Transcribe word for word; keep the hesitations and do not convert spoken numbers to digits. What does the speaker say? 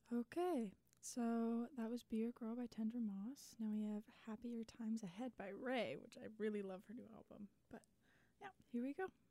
Okay, so that was Be Your Girl by Tendra Moss. Now we have Happier Times Ahead by Ray, which I really love her new album. But yeah, here we go.